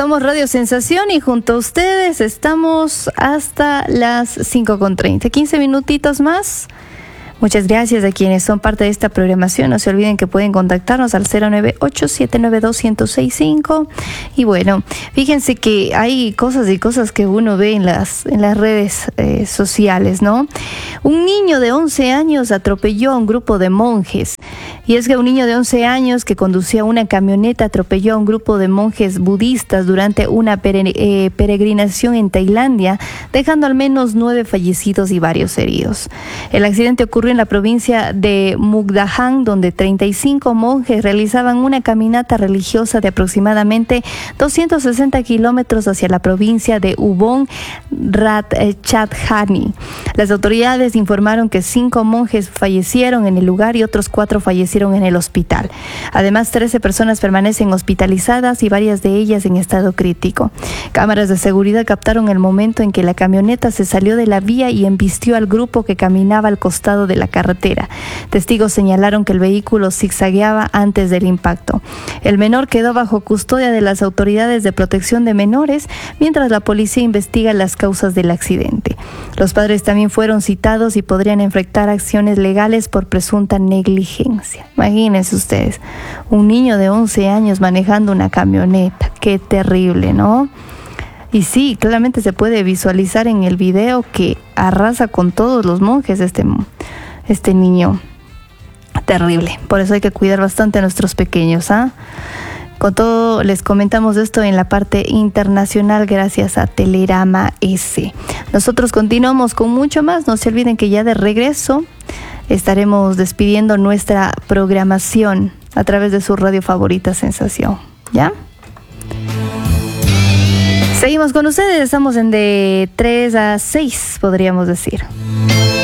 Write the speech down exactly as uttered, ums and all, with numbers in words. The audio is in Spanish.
Somos Radio Sensación y junto a ustedes estamos hasta las cinco con treinta. quince minutitos más. Muchas gracias a quienes son parte de esta programación. No se olviden que pueden contactarnos al cero nueve ocho siete nueve dos uno cero seis cinco. Y bueno, fíjense que hay cosas y cosas que uno ve en las, en las redes eh, sociales, ¿no? Un niño de once años atropelló a un grupo de monjes. Y es que un niño de once años que conducía una camioneta atropelló a un grupo de monjes budistas durante una pere- eh, peregrinación en Tailandia, dejando al menos nueve fallecidos y varios heridos. El accidente ocurrió en la provincia de Mukdahan, donde treinta y cinco monjes realizaban una caminata religiosa de aproximadamente doscientos sesenta kilómetros hacia la provincia de Ubon Ratchathani. Las autoridades informaron que cinco monjes fallecieron en el lugar y otros cuatro fallecieron en el hospital. Además, trece personas permanecen hospitalizadas y varias de ellas en estado crítico. Cámaras de seguridad captaron el momento en que la camioneta se salió de la vía y embistió al grupo que caminaba al costado de la carretera. Testigos señalaron que el vehículo zigzagueaba antes del impacto. El menor quedó bajo custodia de las autoridades de protección de menores, mientras la policía investiga las causas del accidente. Los padres también fueron citados y podrían enfrentar acciones legales por presunta negligencia. Imagínense ustedes, un niño de once años manejando una camioneta. Qué terrible, ¿no? Y sí, claramente se puede visualizar en el video que arrasa con todos los monjes este, este niño. Terrible. Por eso hay que cuidar bastante a nuestros pequeños, ¿ah? Con todo, les comentamos esto en la parte internacional gracias a Telerama S. Nosotros continuamos con mucho más. No se olviden que ya de regreso estaremos despidiendo nuestra programación a través de su radio favorita Sensación. ¿Ya? Seguimos con ustedes, estamos en de tres a seis, podríamos decir.